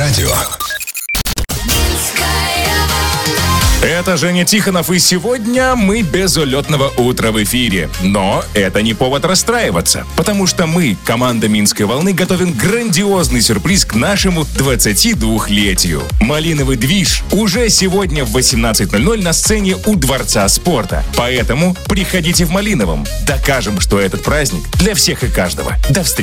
радио. Это Женя Тихонов, и сегодня мы без улетного утра в эфире. Но это не повод расстраиваться, потому что мы, команда «Минской волны», готовим грандиозный сюрприз к нашему 22-летию. «Малиновый движ» уже сегодня в 18:00 на сцене у Дворца спорта. Поэтому приходите в Малиновом. Докажем, что этот праздник для всех и каждого. До встречи.